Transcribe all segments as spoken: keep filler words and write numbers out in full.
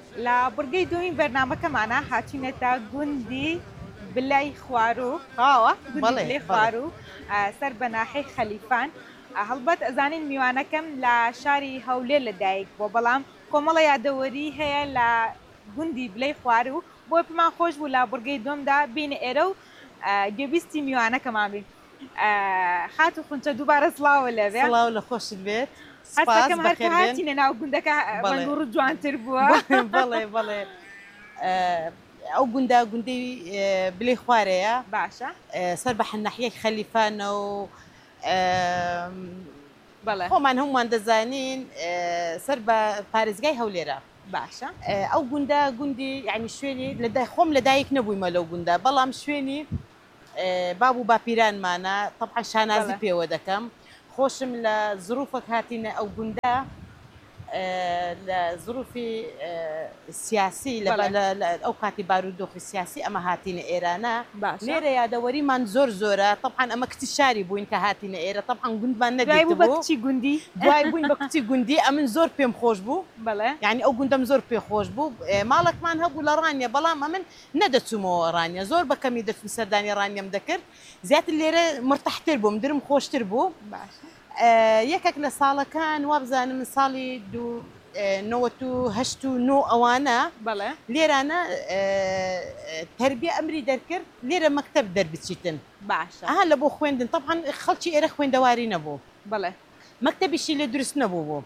لا برگەی دومین بەرنامەکەمانە هاتوونەتە گوندی بلای خوارو ڕاوە گوندی بلای خوارو سەر بە ناحەی خەلیفان هەڵبەت ئەزانین میوانەکەم لە شاری هەولێر لەدایک بۆ بەڵام کۆمەڵە یادەوەری هەیە لە گوندی بلای خوارو بۆ پمان خۆش بوو لە بورگەی دومدا بینە ئێرە و گوێبیستی میوانەکەمان بین خاتو خونچە دووبارە سڵاوە لەبێ سڵاو لە خۆشت بێت هەستەکەم هەر هاتینە ناو گوندەکە بەنگوڕ جوانتر بووە بەڵێ بەڵێ ئەو گوندا گوندی بلێ خوارەیە باشە سەر بە حەناحیەک خەلیفانە و بەڵێ خۆمان هەمومان دەزانین سەر بە پارێزگای هەولێرە باشە ئەو گوندا گوندی یعنی شوێنی لەدای خۆم لەدایک نەبوویمە لەو گوندا بەڵام شوێنی بابوو باپیرانمانە طبعا شانازی پێوە دەکەم خۆشم لە زروفك هاتینە ئەو گوندا لە زروفی سیاسی ئەو کاتی بارودۆخی سیاسی ئەمە هاتینە ئێرانە لێرە یادەوەریمان زۆر زۆرە طبعا ئەمە کچی شاری بووین کە هاتینە ئێرە طبعا گوندمان نەدیتبوو کچی گوندی دوای بووین بە کچی گوندی ئەمن زۆر پێم خۆش بوو بەڵێ یعنی ئەو گوندەم زۆر پێ خۆش بوو ماڵکمان هەبوو لە ڕانیە بەڵام ئەمن نەدەچوومەوە ڕانیە زۆر بەکەمی دەچم سەردانی ڕانیم دەکرد زیاتر لێرە مرتەحتر بووم درم خۆشتر بوو یەکێک لە ساڵەکان وابزانم من ساڵی دوو نەوەت و هەشت و نۆ ئەوانە بەڵێ لێرانە تربیە ئەمری دەرکرد لێرە مەکتەب دەربچیتن باشە ئەها لە بۆ خوێندن طبعا خەڵکی ئێرە خوێندەواری نەبوو بەڵێ مەکتەبیشی لێ دروست نەبوو بوو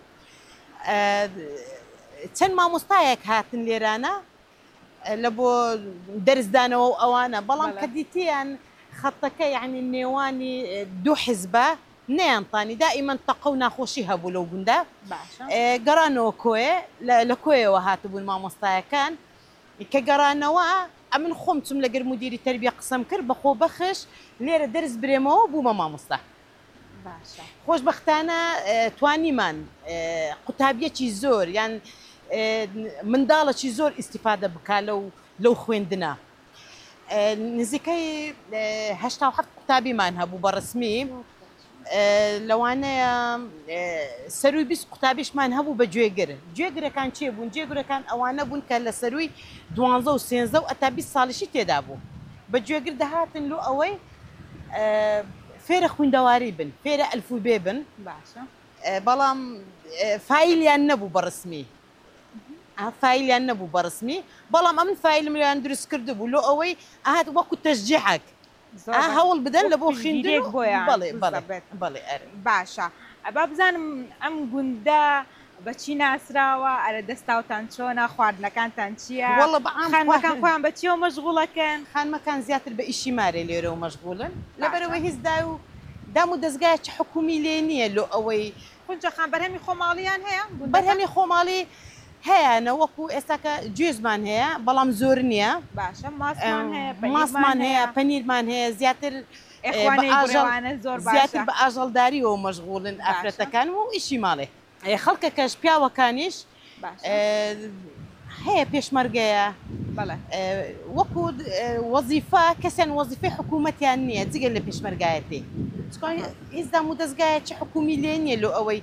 چەند مامۆستایەک هاتن لێرانە لە بۆ دەرزدانەوە و ئەوانە بەڵام کە دیتیان خەتەکە یعنی نێوانی دوو حیزبە نەیانتانی دائیمەن تەقە و ناخۆشی هەبوو لەو گوندە گەڕانەوە کۆیە لە کۆیەوە هاتبوون مامۆستایەکان کە گەڕانەوە ئەمن خۆم چوم لەگەر مدیری تەربیە قسەم کرد بەخۆ بەخش لێرە دەرز برێمەوە بوومە مامۆستا خۆشبەختانە توانیمان قوتابیەکی زۆر یان منداڵەکی زۆر ئیسیفادە بکا لەو لەو خوێندنە نزیکەی هەشتا و حەفت قوتابیمان هەبوو بە ڕسمی لەوانەیە سەروی بیست قوتابیشمان هەبوو بە گوێگر گوێگرەکان چێ بوون جێگرەکان ئەوانە بوون کە لە سەروی دوانزە و سێنزە و ئەتا بیست ساڵیشی تێدا بوو بە گوێگر دەهاتن لۆ ئەوەی فێرە خوێندەواری بن فێرە ئەلفوبێ بن باشە بەڵام فایلیان نەبوو بە ڕسمی فایلیان نەبوو بە ڕسمی بەڵام ئەمن فایلمیان دروست کرده بوو لۆ ئەوەی ئاهات وەکو تەشجیعەک هەوڵ بدەن لە بۆ خوێندن بۆیان بەڵێ بەڵێ باشە ئەبا بزانم ئەم گوندە بەچی ناسراوە ئەرە دەستاوتان چۆنە خواردنەکانتان چییە خانمەکان خۆیان بەچیەوە مەشغوڵەکەن خانمەکان زیاتر بە ئیشی مارێ لێرەوە مەشغوڵن لەبەرەوەی هیچ دا و دام و دەستگایکی حکومی لێ نییە لۆ ئەوەی خونجەخان بەرهەمی خۆماڵیان هەیە بەرهەمی خۆماڵی هەیەە وەکو ئێستاکە گوێزمان هەیە بەڵام زۆر نییە باشە ماسمان هەیە ماسمان هەیە پەنیرمان هەیە زیاتر زۆر زیاتر بە ئاژەڵداریەوە مەشغوڵن ئافرەتەکان و ئیشی ماڵێ خەڵکەکەش پیاوەکانیش هەیە پێشمەرگەیە وەکو وەزیفە کەسیان وەزیفەی حکوومەتیان نییە جگەل لە پێشمەرگایەتی هیچدام و دەستگایەکی حکومی لێ نییە لۆ ئەوەی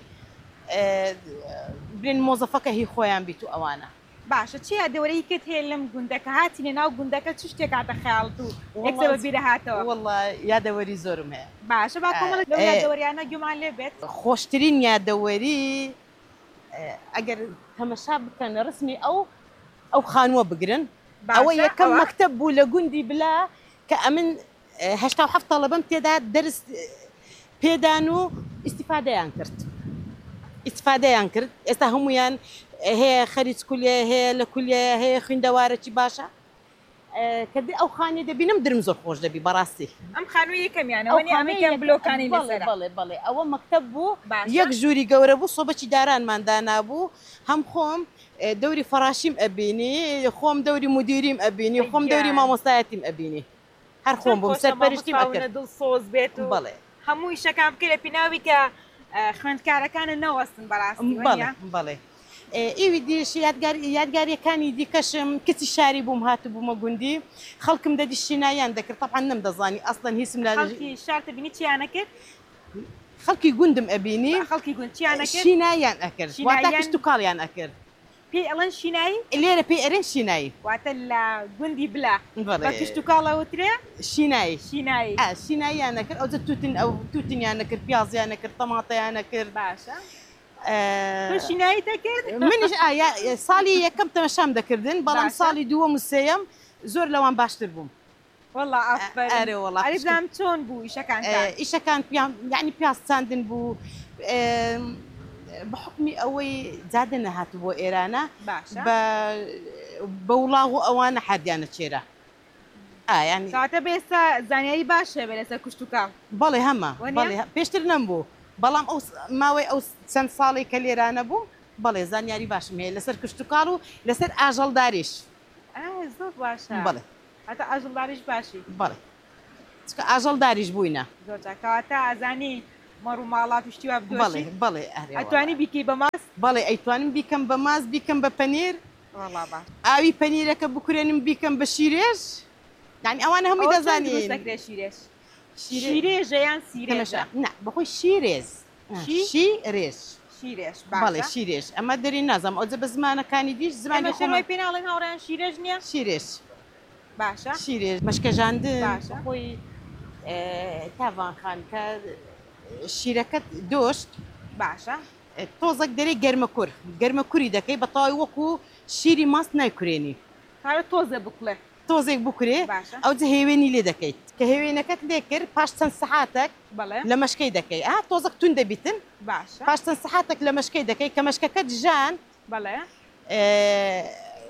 برێن مۆزەفەکە هی خۆیان بیت و ئەوانە باشە چی یادەوەرەی کت هەیە لەم گوندەکە هاتینە ناو گوندەکە چ شتێک هاتە خەیاڵت و یەکسەر بەبیرە هاتەوە وەڵڵا یادەوەری زۆرم هەیە باشە با کۆمەڵێک لەو یادەوەریانە گومان لێ بێت خۆشترین یادەوەری ئەگەر تەمەشا بکەن ڕسمی ئەو ئەو خانووە بگرن ئەوە یەکەم مەکتەب بوو لە گوندی بلا کە ئەمن هەشتا و حەفت تەڵەبەم تێدا دەرس پێدان و ئیسیفادەیان کرد ئیسیفادەیان کرد ئێستا هەمویان هەیە خەریج کولێ هەیە لە کولێ هەیە خوێندەوارەی باشە کە ئەو خانێ دەبینم درم زۆر خۆش دەبی بەڕاستی ئەم خانووی یەکەمیانەوە بلۆکانی بڵێ بڵێ بڵێ ئەوە مەکتەب بوو یەک ژووری گەورە بوو سۆبەتی دارانماندا بوو هەم خۆم دەوری فەراشیم ئەبینی خۆم دەوری مدیریم ئەبینی خۆم دەوری مامۆستایەتیم ئەبینی هەر خۆم بووم سەرپەرشتیم ئەکرد دڵ سۆز بێت و بڵێ هەمووی شەکان بکە لە پیناوی کە خوێندکارەکانە نەوەستن بەڕاستی بڵێ ئیوی دیش یادگاریەکانی دیکەشم کچی شاری بووم هاتو بوومە گوندی خەڵکم دەدی شینایان دەکرد طبعا نەم دەزانی ئەسڵەن هیچم لا شارتە بینی چیانە کرد خەڵکی گوندم ئەبینی خەڵکی گوند چیانە کرد شینایان ئەکرد واتە کشت و کاڵیان ئەکرد بي الان شيناي ليرة بي ارين شيناي واتل جندي بلا بلى بكشتو كالا وتري شيناي شيناي اه شيناي انا كر او زت توتن او توتن انا كر بياز انا كر طماطم انا كر باشا آه كل شيناي تكر منش اه يا صالي كم تمشام دكردن بلام باشا. صالي دو مسيم زور لوان باشتر بوم والله افضل اري والله عرفت زعم شلون بو ايش كان آه ايش كان بيام يعني بياز ساندن بو آه بحكمي قوي زادنا هاتبو ايرانا باشا ب بولاغو اوانا حد يعني تشيرا اه يعني ساعتها بس زانيري باشا بلسا كشتو كاو بالي هما ونيا؟ بالي بيشتر نمبو بلام او ماوي او سن صالي كليرانا بو بالي زانياري باش مي لسر كشتو قالو لسر اجل داريش اه زود باشا بالي حتى اجل داريش باشي بالي اجل داريش بوينا زوجا كاتا زاني مرو مالات وشتيوا بدوشي بالي بالي اهري اتواني بيكي بماس بالي ايتوان بيكم بماز بيكم ببنير والله باش اوي بنيرك بكرين بيكم بشيريش يعني اوان هم او يدزانين زاني شيريش شيريش جيان سيريش نعم بخوي شيريز شي؟ شيريش شيريش بالي باشا شيريش اما دري نازم او بزمان كان يديش زمان اما شنو يخوم بينالين هوران شيريش نيا شيريش باشا شيريش مشكا جاندن باشا. بخوي آه، تافان خان كا شيركت دوشت باشا توزك دري جرمكور جرمكوري دكي بطاي وكو شيري ماس نايكوريني هذا توزة بقلة توزك بكري باشا. او زهيويني لي دكيت كهيوينكت ديكر باش تنصحاتك بلا لمشكي دكي اه توزك تون دبيتن باشا باش تنصحاتك لمشكي دكي كمشككت جان بلا آه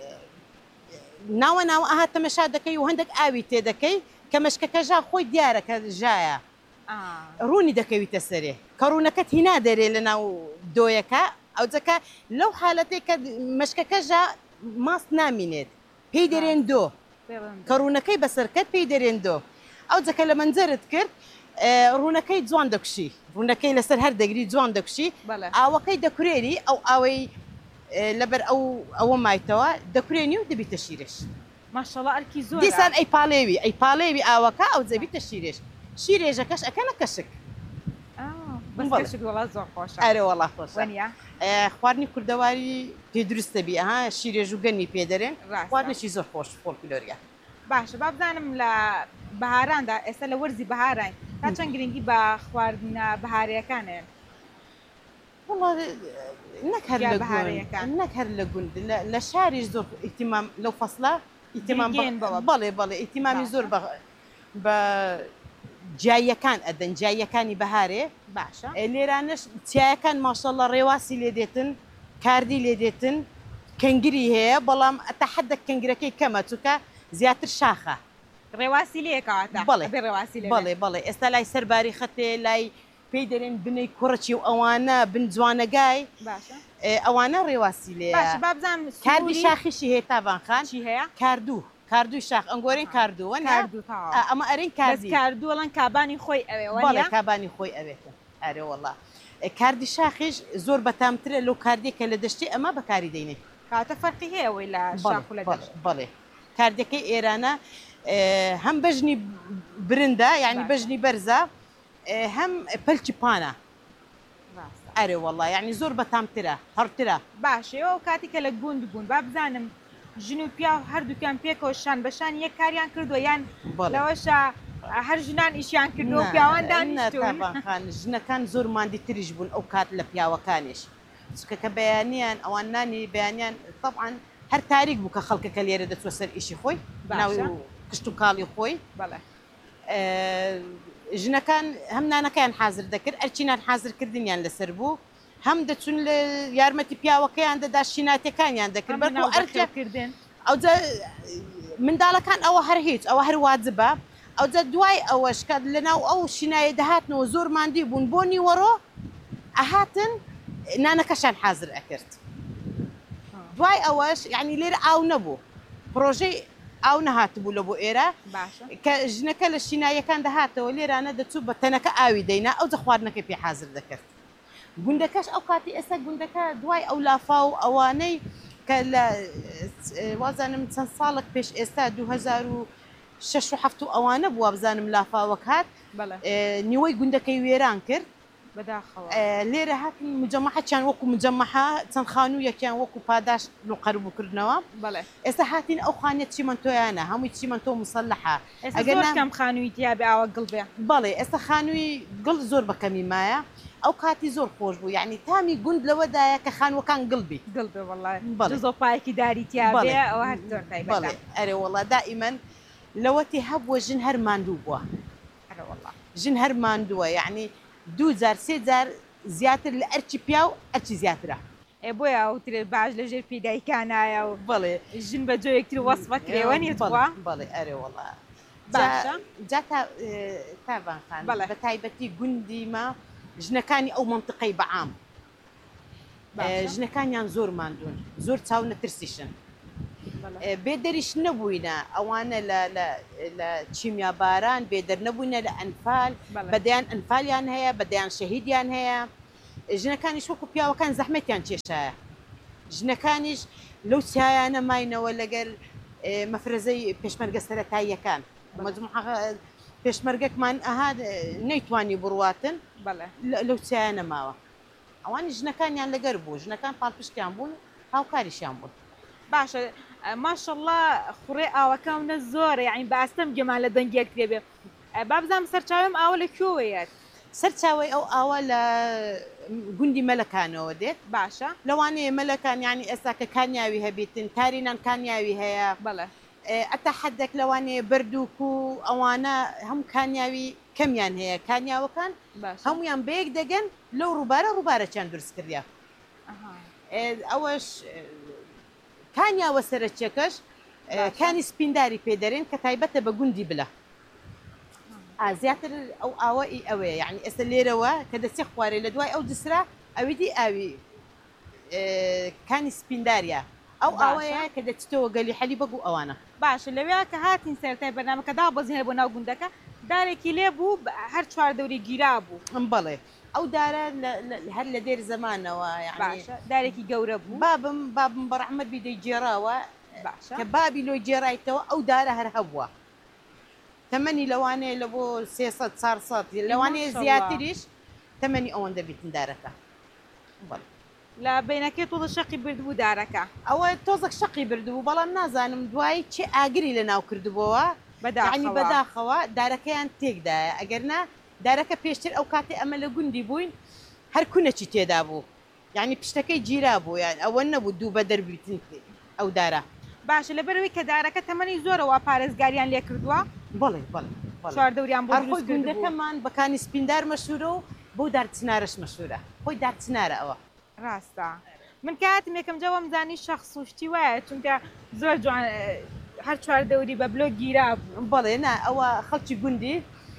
ناو ناو اها تمشا دكي وهندك اوي تي دكي كمشكك جا خوي ديارك جايا اه روني دكوي تسري كرونكت هنا دري لنا دويكا او زكا لو حالتك مشكك جا ماس نامينت بيدرين دو كرونكي بسركت بيدرين دو او زكا لما نزرت كرت آه رونكي جوان دكشي رونكي لسر هر دغري جوان دكشي بلا او كي دكريري او اوي آه لبر او او مايتوا دكرينيو دبي تشيرش ما شاء الله اركي زورا دي سان اي باليوي اي باليوي اوكا او زبي تشيرش شيريجا كاش اكنا كشك اه بس بلا. كشك والله زور خوشة اري والله خوش ونيا آه خوارني كردواري بيدرس تبي ها شيريجو غني بيدرين راسا. خوارني شي زور خوش فولكلوريا باش باب زانم لا بهاران دا اسا لورزي بهاران تا چەند گرنگی بە خواردنە بەهارەکانن والله انك هر يا لقون بهارية كان. انك هر لقون لا لا شاري زور اهتمام لو فصله اهتمام جريجين بابا. بالي بالي اهتمامي باشا. زور بغ ب جايه كان ادن جايه كاني بهاري باشە ليرانش تيا كان ما شاء الله رواسي ليديتن كاردي ليديتن كنجري هي بلام اتحدى كنجركي كما توكا زياتر شاخه ڕێواسی لێکەواتە بەڵێ. بێ ڕێواسی لێ بەڵێ بەڵێ ئێستا لای سەرباری خەتێ لای پێی دەرێن بنەی کوڕەچی و ئەوانە بن جوانەگای باشە ئەوانە ڕێواسی لێ باش بابزان کاردی شاخیشی هەیە تاوانخان چی هەیە کاردوو کاردووی شاخ ئەنگۆرێن کاردووە کاردوو تاوا ئەمە ئەرین بەس کاردی کاردووەڵەن کابانی خۆی ئەوێ بەڵێ وەنیە کابانی خۆی ئەوێتن ئەرێ وەڵا کاردی شاخیش زۆر بەتامترە لەو کاردێکە لە دەشتی ئەمە بەکاری دەینێت کاتە فەرقی هەیە ئەوەی لە شاخ و لە دەشت بەڵێ کاردەکەی ئێرانە هەم بەژنی برندە یعنی بەژنی بەرزە هەم پەلکی پانە ئەرێ وەڵا یعنی زۆر بەتامترە هەڕترە باشەوە و کاتێکە لە گوند بوون با بزانم ژن و پیا و هەردووکیان پێکەوە شان بەشان یەک کاریان کردووە یان بەڵێ. لەوەشە هەر ژنان ئیشیان کردو و پیاوان دانیشتون تاوانخان ژنەکان زۆر ماندی تریش بوون ئەو کات لە پیاوەکانیش چکە کە بەیانیان ئەوان نانی بەیانیان طبعاً هەر تاریک بوو کە خەڵکەکە لێرە دەچوە سەر ئیشی خۆی ناوی و کشت و کاڵی خۆی بەڵێ ژنەکان هەم نانەکەیان حازر دەکرد ئەرچینان حازرکردنیان لەسەر بوو هەم دەچون لە یارمەتی پیاوەکەیان دەدا شیناتەکانیان دەکرد بەر بۆ ئەرکردن ئەو منداڵەکان ئەوە هەر هیچ ئەوە هەر واجبە ئەو جە دوای ئەوەش کە لەناو ئەو شینایە دەهاتنەوە زۆر ماندی بوون بۆ نیوەڕۆ ئەهاتن نانەکەشان حازر ئەکرد دوای ئەوەش یعنی لێرە ئاو نەبوو پرۆژەی ئاو نەهاتبوو لە بۆ ئێرە کە ژنەکە لە شینایەکان دەهاتەوە لێرانە دەچوو بە تەنەکە ئاوی دەینا ئەو جە خواردنەکەی پێ حازر دەکرد گوندەکەش ئەو کاتی ئێستا گوندەکە دوای ئەو لافا و ئەوانەی کە لە وازانم چەند ساڵێک پێش ئێستا دوو هەزار و شەش و هەفت و ئەوانە بووە بزانم لافاوەک هات نیوەی گوندەکەی وێران کرد بەداخەوە لێرە هاتن مجەمەحەتیان وەکو مجەمەحە چەند خانوویەکیان وەکو پاداش و قەربووکردنەوە بەڵێ ئێستا هاتین ئەو خانێت چیمەنتۆیانە هەمووی چیمەنتۆ مسەلحە ئەگەر کەم خانووی تیابێ ئاوە گڵ بێ بەڵێ ئێستا خانووی گڵ زۆر بەکەمی مایە ئەو کاتی زۆر خۆش بوو یعنی تامی گوند لەوەدایە کە خانوەکان گڵبی گڵ بێ وەڵای زۆپایەکی داری تیابێ ئەوە هەر زۆر تایبەتە بەڵێ ئەرێ وەڵا دائیمەن لەوەتی هەبووە ژن هەر ماندوو بووە ئەرە وەڵا ژن هەر ماندووە یعنی دوو جار سێ جار زیاتر لە ئەرچی پیا و ئەرچی زیاترە بۆیە ئەوترێت باش لە ژێر پیدایکانایە و بەڵێ ژن بە جۆیەکتر وەسفە کرێوە نیتوە بەڵێ ئەرێ وەڵا باشە جا تاوانخان بە تایبەتی گوندی ما ژنەکانی ئەو منطقەی بەعام ژنەکانیان زۆر ماندوون زۆر چاو نەترسیشن بێدەریش نەبووینە ئەوانە لە چیمیا باران بێدەر نەبووینە لە ئەنفال بەدەیان ئەنفالیان هەیە بەدەیان شەهیدیان هەیە ژنەکانیش وەکو پیاوەکان زەحمەتیان کێشایە ژنەکانیش لەو چایانە ماینەوە لەگەر مەفرەزەی پێشمەرگە سەرەتاییەکان پێشمەرگەکمان ئەها نەیتوانی بڕواتن لەو چایانە ماوە ئەوانی ژنەکانیان لەگەر بوو ژنەکان پاڵپشتیان بوون هاوکاریشیان بوون باشە ماشەڵڵا خوڕێ ئاوەکەونە زۆرە یعنی باستەم گەمان لە دەنگێک دێبێ بابزانام سەرچاوم ئاوە لە کوێوەیەت سەرچاوی ئەو ئاوە لە گوندی مەلەکانەوە دێت باشە لەوانەیە مەلەکان ینی ئێستا کە کانیاوی هەبیتن تارینان کانیاوی هەیە بەڵێ ئەتا حەدێک لەوانەیە بەردووک و ئەوانە هەموو کانیاوی کەمیان هەیە کانیاوەکان هەمویان بەیەک دەگەن لەو ڕووبارە ڕووبارەچیان دروست کردیا ئەوەش کانیاوە سەرچێکەش کانی سپینداری پێدەرێن کە تایبەتە بە گوندی بلە زیاتر ئەو ئاوە ئەوەیە یعنی ئێستا لێرەوە کە دەچێ خوارێ لە دوای ئەو دسرا ئەویدی ئاوی کانی سپینداریە ئەو ئاوەیە کە دەچێتەوە گەلی حەلی بەگو ئەوانە باشە لەوێ کە هاتین سەرەتای بەرنامەکە دابەزێنە بۆ ناو گوندەکە دارێکی لێ بوو هەر چوار دەوری گیرا بوو ئەم بەڵێ ئەو دارە هەر لە دێر زەمانەوە دارێکی گەورە بوو بابم بابم بەڕەحمەت بیدەی جێراوە کە بابی لۆی جێڕایتەوە ئەو دارە هەر هەبووە تەمەنی لەوانەیە لە بۆ سێسەد چارسەد لەوانەیە زیاتریش تەمەنی ئەوەندە بیتن دارەکە لە بینەکەی تۆڵە شەقی بردبوو دارەکە ئەوە تۆزێک شەقی بردبوو بەڵام نازانم دوایی چێ ئاگری لە ناو کردبووە بەداخەوە بەداخەوە دارەکەیان تێکدایە ئەگەرنا دارەکە پێشتر ئەو کاتێ ئەمە لە گوندی بووین هەر کوونەچی تێدا بوو یعنی پشتەکەی گیرا بوو یان ئەوە نەبوو دوو بە دەربیتن ئەو دارە باشە لەبەرەوەی کە دارەکە تەمەنی زۆرەوە پارێزگاریان لێ کردووە بەڵێ بەڵێ چوار دەوریان بۆ گوندەکەمان بەکانی سپیندار مەشهورە و بۆ دارچنارش مەشهورە خۆی دارچنارە ئەوە ڕاستە من کاتم یەکەم جاوەم زانی شەخص وشتی وایە چونکە زۆر جوان هەر چوار دەوری بە بلۆ گیرا بوو بەڵێ نا ئەوە خەڵکی گوندی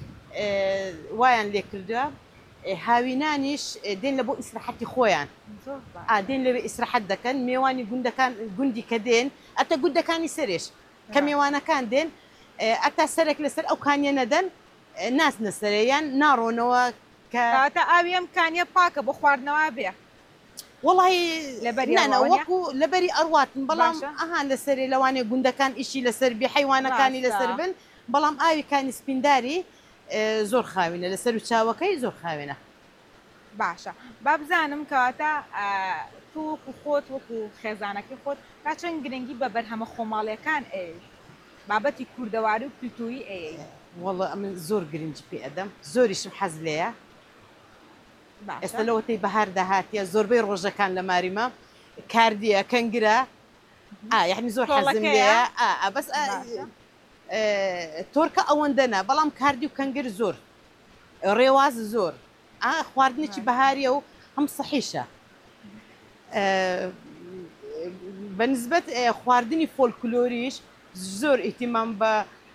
وایان لێ کردووە هاوینانیش دێن لە بۆ ئیسراحەتی خۆیان دێن لەوێ ئیسراحەت دەکەن میێوانی گوندەکان گوندی کە دێن ئەتە گوندەکانی سەرێش کە میێوانەکان دێن ئەتا سەرێک لەسەر ئەو کانیە نەدەن ناسنە سەرەیان ناڕۆنەوە کە تا ئاوی ئەم کانیە پاکە بۆ خواردنەوە بێ وڵی لەبەریوەکو لەبەری ئەڕواتن بەڵام ئەهان لەسەرێ لەوانێ گوندەکان ئیشی لەسەر بێ حیوانەکانی لەسەر بن بەڵام ئاوی کانی سپینداری زۆر خاوینە لەسەر و چاوەکەی زۆر خاوێنە باشە با بزانم کەواتە تو وەکو خۆت وەکو خێزانەکەی خۆت تا چەند گرنگی بە بەرهەمە خۆماڵیەکان ئەی بابەتی کوردەواری و کولتوری ئەی وەڵە ئەمن زۆر گرنگی پێ ئەدەم زۆریشم حەز لێیە ئێستا لەوەتەی بەهار داهاتیە زۆربەی ڕۆژەکان لە ماریمە کاردیە کەنگرە یعنی زۆر حەزم لێیە بەس تۆرکە ئەوەندەنە بەڵام کاردی و کەنگر زۆر ڕێواز زۆر خواردنێکی بەهاریە و هەم سەحیشە بەنسبەت خواردنی فۆلکلۆریش زۆر ئیتیمام بە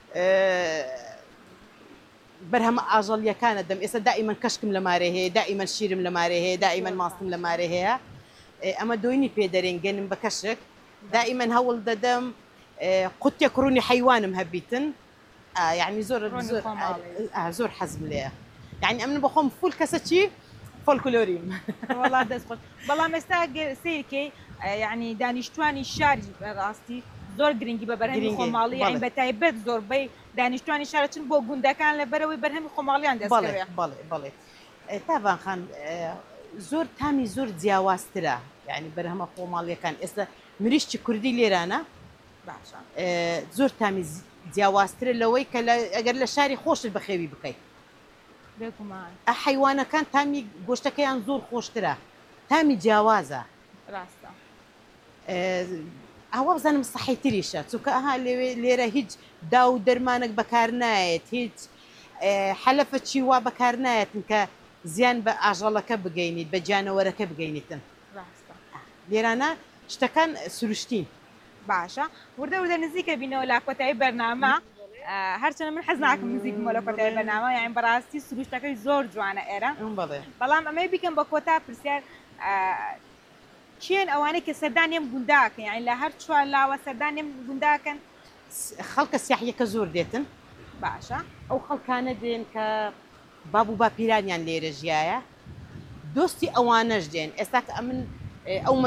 بەرهەمە ئاژەڵیەکانە دەم ئێستا دائیمەن کەشکم لە مارێ هەیە دائیمەن شیرم لە مارێ هەیە دائیمەن ماستم لە مارێ هەیە ئەمە دۆینی پێدەرێن گەنم بە کەشک دائیمەن هەوڵ دەدەم قوتێک ڕوونی حیوانم هەبیتن یعنی زۆر زۆر حەزم لێە یعنی ئەمن بەخۆم فول کەسە چی فۆلکلۆریم وەڵا دەستخۆش بەڵام ئێستا سیرکەی یعنی دانیشتوانی شاری بەڕاستی زۆر گرنگی بە بەرهەمی خۆماڵی یعنی بەتایبەت زۆربەی دانیشتوانی شارەچن بۆ گوندەکان لە بەرەوەی بەرهەمی خۆماڵیان دەستکەوێت بەڵێ بەڵێ تابان خان زۆر تامی زۆر جیاوازترە یعنی بەرهەمە خۆماڵیەکان ئێستا مریشتی کوردی لێرانە باشە زۆر تامی جیاوازترە لەوەی کە ئەگەر لە شاری خۆشت بەخێوی بکەیت بێگومان حیوانەکان تامی گۆشتەکەیان زۆر خۆشترە تامی جیاوازە ڕاستە ئەوە بزانم سەحیتریشە چونکە ئەها لێرە هیچ دا و دەرمانێک بەکار نایەت هیچ حەلەفە چیوا بەکار نایەتن کە زیان بە ئاژەڵەکە بگەینیت بە جانەوەرەکە بگەینیتن لێرانە شتەکان سروشتین باشە وردە وردە نزیکە بینەوە لا کۆتایی بەرنامە هەرچەنە من حەز ناکەم نزیک بمەوە لە کۆتایی بەرنامە یان بەڕاستی سروشتەکەی زۆر جوانە ئێرە بەڵام ئەمەی بیکەم بە کۆتا پرسیار چێن ئەوانەی کە سەردانیم گونداکەن یان لە هەر چوار لاوە سەردانیم گونداکەن خەڵکە سیاحیەکە زۆر دێتن باشە ئەو خەڵکانە دێن کە باب و باپیرانیان لێرە ژیایە دۆستی ئەوانەش دێن ئێستا کە ئەمن ئەو